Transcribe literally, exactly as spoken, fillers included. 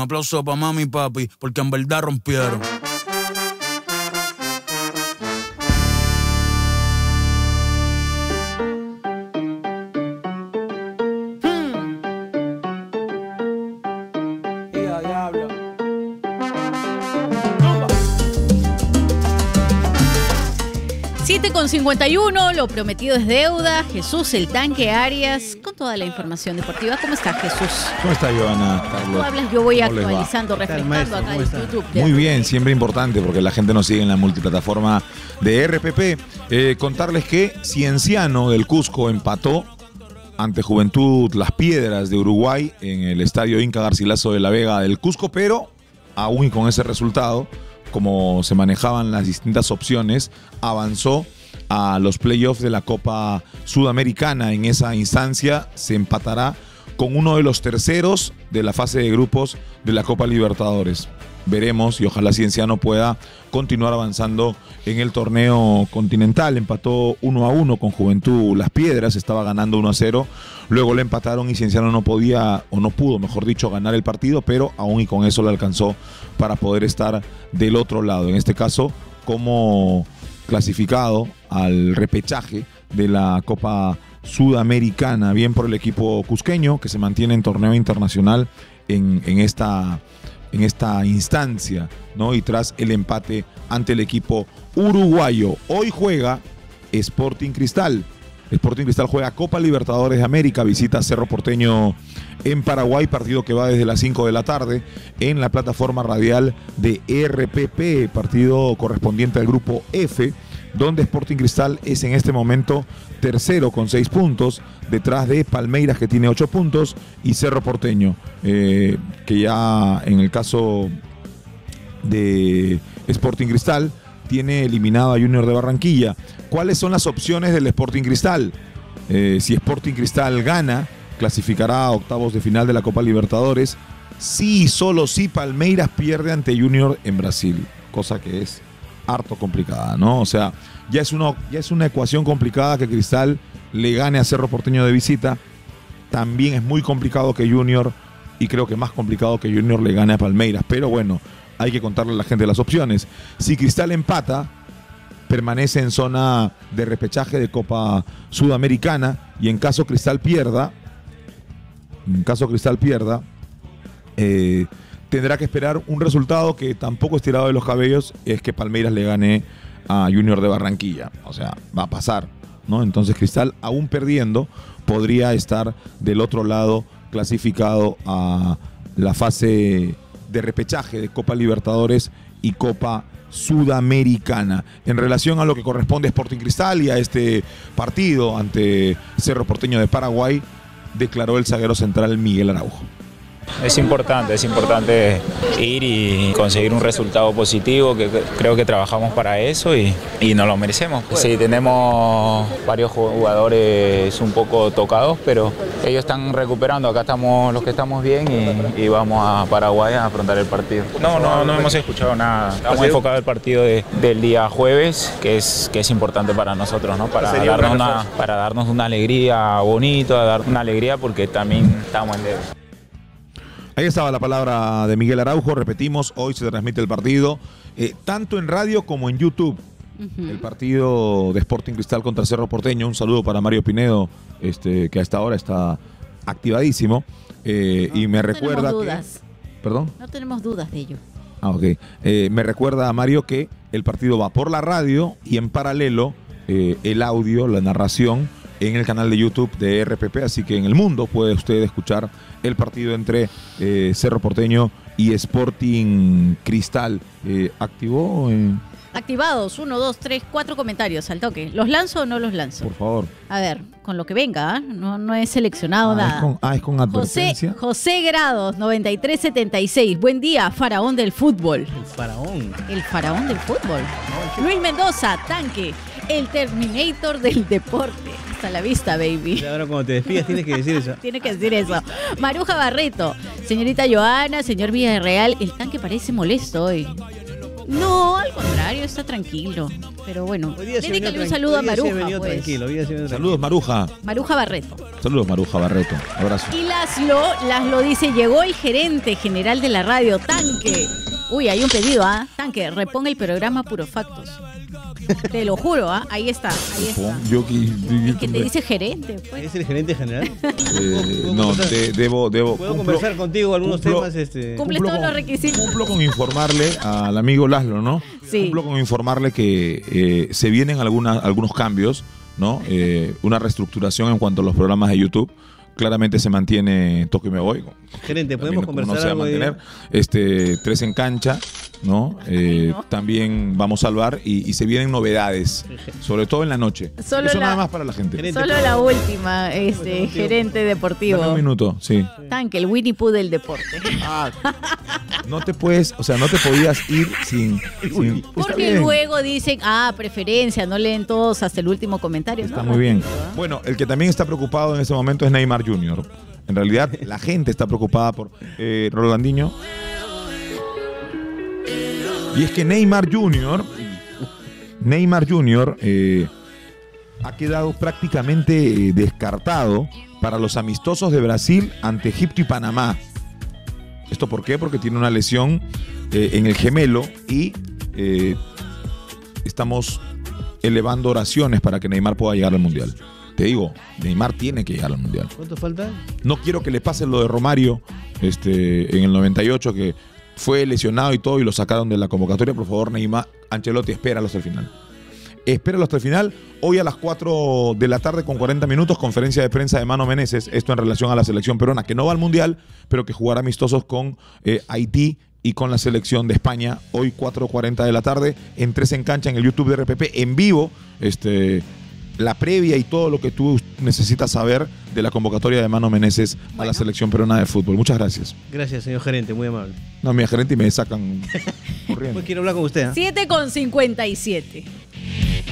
aplauso para mami y papi, porque en verdad rompieron. siete con cincuenta y uno, lo prometido es deuda. Jesús, el tanque Arias, con toda la información deportiva. ¿Cómo estás, Jesús? ¿Cómo está, Joana? Tú hablas, yo voy actualizando, refrescando acá en YouTube. Muy bien, siempre importante porque la gente nos sigue en la multiplataforma de R P P. Eh, contarles que Cienciano del Cusco empató ante Juventud Las Piedras de Uruguay en el estadio Inca Garcilaso de la Vega del Cusco, pero aún y con ese resultado, como se manejaban las distintas opciones, avanzó a los playoffs de la Copa Sudamericana. En esa instancia se empatará con uno de los terceros de la fase de grupos de la Copa Libertadores. Veremos y ojalá Cienciano pueda continuar avanzando en el torneo continental. Empató uno a uno con Juventud Las Piedras, estaba ganando uno a cero. Luego le empataron y Cienciano no podía, o no pudo, mejor dicho, ganar el partido, pero aún y con eso le alcanzó para poder estar del otro lado. En este caso, como clasificado al repechaje de la Copa Sudamericana, bien por el equipo cusqueño, que se mantiene en torneo internacional en, en esta... en esta instancia, ¿no? Y tras el empate ante el equipo uruguayo. Hoy juega Sporting Cristal. Sporting Cristal juega Copa Libertadores de América, visita Cerro Porteño en Paraguay, partido que va desde las cinco de la tarde en la plataforma radial de R P P, partido correspondiente al grupo F, donde Sporting Cristal es en este momento tercero con seis puntos, detrás de Palmeiras, que tiene ocho puntos, y Cerro Porteño, eh, que ya en el caso de Sporting Cristal tiene eliminado a Junior de Barranquilla. ¿Cuáles son las opciones del Sporting Cristal? Eh, si Sporting Cristal gana, clasificará a octavos de final de la Copa Libertadores. Sí, solo si Palmeiras pierde ante Junior en Brasil, cosa que es harto complicada, ¿no? O sea, ya es, una, ya es una ecuación complicada que Cristal le gane a Cerro Porteño de visita. También es muy complicado que Junior, y creo que más complicado que Junior le gane a Palmeiras, pero bueno, hay que contarle a la gente las opciones. Si Cristal empata, permanece en zona de repechaje de Copa Sudamericana, y en caso Cristal pierda, en caso Cristal pierda, eh, tendrá que esperar un resultado que tampoco es tirado de los cabellos, es que Palmeiras le gane a Junior de Barranquilla. O sea, va a pasar, ¿no? Entonces Cristal, aún perdiendo, podría estar del otro lado clasificado a la fase de repechaje de Copa Libertadores y Copa Sudamericana. En relación a lo que corresponde a Sporting Cristal y a este partido ante Cerro Porteño de Paraguay, declaró el zaguero central Miguel Araujo. Es importante, es importante ir y conseguir un resultado positivo, que creo que trabajamos para eso y, y nos lo merecemos. Sí, tenemos varios jugadores un poco tocados, pero ellos están recuperando. Acá estamos los que estamos bien y, y vamos a Paraguay a afrontar el partido. No, no, no hemos escuchado nada. Estamos enfocados en el partido de, del día jueves, que es, que es importante para nosotros, ¿no? Para darnos una, para darnos una alegría bonita, dar una alegría porque también estamos en deuda. Ahí estaba la palabra de Miguel Araujo. Repetimos, hoy se transmite el partido, eh, tanto en radio como en YouTube. Uh-huh. El partido de Sporting Cristal contra Cerro Porteño. Un saludo para Mario Pinedo, este, que a esta hora está activadísimo. Eh, no, y me no recuerda dudas. que... ¿Perdón? No tenemos dudas de ello. Ah, ok. Eh, me recuerda a Mario que el partido va por la radio y en paralelo eh, el audio, la narración, en el canal de YouTube de R P P, así que en el mundo puede usted escuchar el partido entre eh, Cerro Porteño y Sporting Cristal. Eh, ¿Activó? Eh... Activados, uno, dos, tres, cuatro comentarios al toque. ¿Los lanzo o no los lanzo? Por favor. A ver, con lo que venga, ¿eh? no, no he seleccionado ah, nada. Es con, ah, es con advertencia. José, José Grados, noventa y tres setenta y seis. Buen día, faraón del fútbol. El faraón. El faraón del fútbol. No, Luis Mendoza, tanque. El Terminator del deporte. Hasta la vista, baby. Y ahora cuando te despidas tienes que decir eso. Tienes que decir eso. Maruja Barreto, señorita Joana, señor Villarreal, el tanque parece molesto hoy. No, al contrario, está tranquilo. Pero bueno, Hoy día sí ha venido dedícale un tran- saludo a hoy día sí ha Maruja, venido pues. tranquilo, hoy día sí ha venido Saludos, Maruja. Maruja Barreto. Saludos, Maruja Barreto. Abrazo. Y Laszlo, Laszlo dice, llegó el gerente general de la radio, Tanque. Uy, hay un pedido, ¿ah? Tanque, reponga el programa Puro Factos. Te lo juro, ¿ah? Ahí está, ahí está. Yo que, El que te dice gerente, pues. ¿Es el gerente general? Eh, ¿Puedo no, conversar? de- debo, debo. ¿Puedo cumplo- conversar contigo algunos cumplo- temas? Este... Cumple cumplo todos con- los requisitos. Cumplo con informarle al amigo Laszlo, ¿no? Sí. Cumplo con informarle que eh, se vienen alguna- algunos cambios, ¿no? Eh, una reestructuración en cuanto a los programas de YouTube. Claramente se mantiene Toque y Me Voy. Gerente, También ¿podemos como no conversar se va a algo ahí? mantener. Este, tres en cancha, ¿no? Eh, no. También vamos a salvar y, y se vienen novedades, sobre todo en la noche. Solo Eso la- nada más para la gente. Gerente. Solo la última, este, gerente Dame deportivo. un minuto, sí. Tanque, el Winnie Pooh del deporte. Ah, no te puedes, o sea, no te podías ir sin. sin- está Porque bien, luego dicen, ah, preferencia, no leen todos hasta el último comentario. Está ¿no? muy bien. Rapidito, ¿ah? Bueno, el que también está preocupado en este momento es Neymar junior En realidad, la gente está preocupada por eh, Rolandinho. Y es que Neymar junior Neymar junior eh, ha quedado prácticamente eh, descartado para los amistosos de Brasil ante Egipto y Panamá. ¿Esto por qué? Porque tiene una lesión eh, en el gemelo y eh, estamos elevando oraciones para que Neymar pueda llegar al Mundial. Te digo, Neymar tiene que llegar al Mundial. ¿Cuánto falta? No quiero que le pase lo de Romario este, en el noventa y ocho, que fue lesionado y todo y lo sacaron de la convocatoria. Por favor, Neymar, Ancelotti, espéralo hasta el final. Espéralo hasta el final. Hoy a las cuatro de la tarde con cuarenta minutos, conferencia de prensa de Mano Meneses. Esto en relación a la selección peruana, que no va al Mundial, pero que jugará amistosos con eh, Haití y con la selección de España. Hoy cuatro cuarenta de la tarde, en tres en cancha en el YouTube de R P P, en vivo. Este... la previa y todo lo que tú necesitas saber de la convocatoria de Mano Meneses a Bueno. la selección peruana de fútbol. Muchas gracias. Gracias, señor gerente, muy amable. No, mi gerente y me sacan corriendo. Pues quiero hablar con usted. ¿ah? siete con cincuenta y siete.